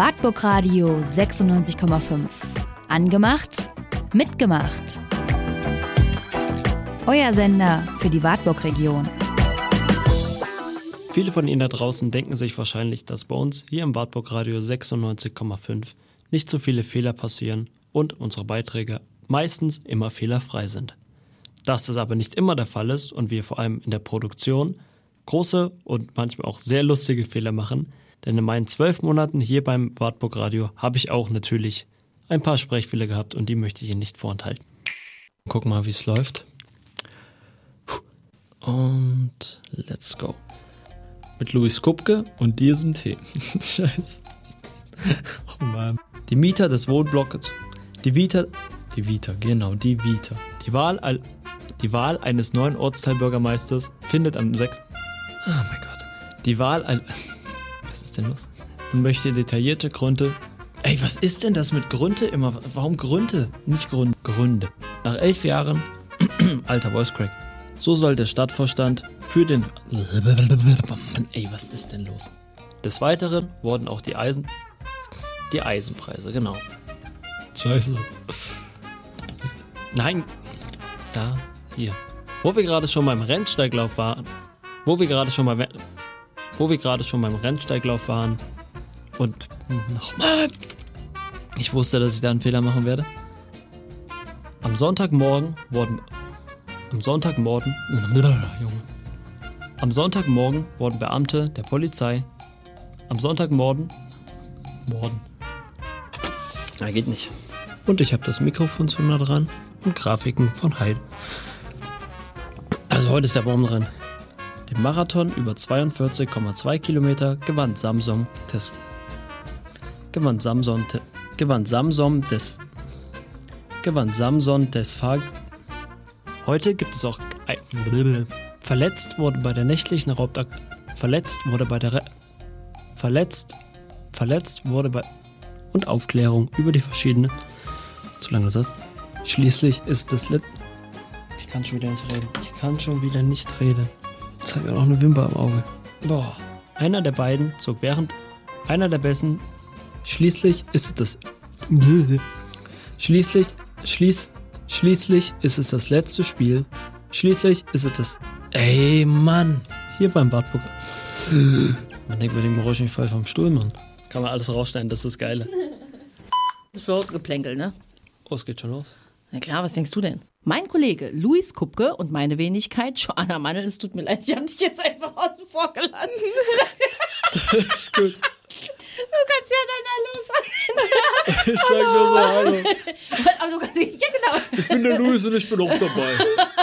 Wartburg Radio 96,5. Angemacht, mitgemacht. Euer Sender für die Wartburg-Region. Viele von Ihnen da draußen denken sich wahrscheinlich, dass bei uns hier im Wartburg Radio 96,5 nicht so viele Fehler passieren und unsere Beiträge meistens immer fehlerfrei sind. Dass das aber nicht immer der Fall ist und wir vor allem in der Produktion große und manchmal auch sehr lustige Fehler machen, denn in meinen 12 Monaten hier beim Wartburg Radio habe ich auch natürlich ein paar Sprechfehler gehabt und die möchte ich Ihnen nicht vorenthalten. Gucken mal, wie es läuft. Und let's go. Mit Louis Kupke und diesen Tee. Scheiße. Oh Mann. Die Mieter des Wohnblocks. Die Vita. Die Wahl eines neuen Ortsteilbürgermeisters findet am 6. Oh mein Gott. Was ist denn los? Und möchte detaillierte Gründe. Ey, was ist denn das mit Gründe immer? Warum Gründe? Nicht Gründe. Gründe. Nach 11 Jahren. Alter Voice Crack. So soll der Stadtvorstand für den... Ey, was ist denn los? Des Weiteren wurden auch die Eisenpreise, genau. Scheiße. Nein. Da, hier. Wo wir gerade schon beim Rennsteiglauf waren und nochmal. Ich wusste, dass ich da einen Fehler machen werde. Am Sonntagmorgen wurden Beamte der Polizei geht nicht. Und ich habe das Mikrofon zu nah dran und Grafiken von Heide. Also heute ist der Baum drin. Den Marathon über 42,2 Kilometer gewann Samson des Fahr. Heute gibt es auch verletzt wurde bei der nächtlichen Raubaktion. Und Aufklärung über die verschiedenen. Zu lange Satz. Schließlich ist das Ich kann schon wieder nicht reden. Jetzt habe ich auch noch eine Wimper am Auge. Boah. Einer der beiden zog während einer der besten. Schließlich ist es das letzte Spiel. Schließlich ist es das. Ey, Mann. Hier beim Wartburg. Man denkt bei dem Geräusch nicht voll vom Stuhl, Mann. Kann man alles rausschneiden, das ist das Geile. Das ist für Geplänkel, ne? Oh, es geht schon los. Na klar, was denkst du denn? Mein Kollege Louis Kupke und meine Wenigkeit Joanna Mannel, es tut mir leid, ich habe dich jetzt einfach außen vor gelassen. Das ist gut. Du kannst ja dann Hallo sagen. Ich sag nur so Hallo. Aber du kannst ja genau. Ich bin der Louis und ich bin auch dabei.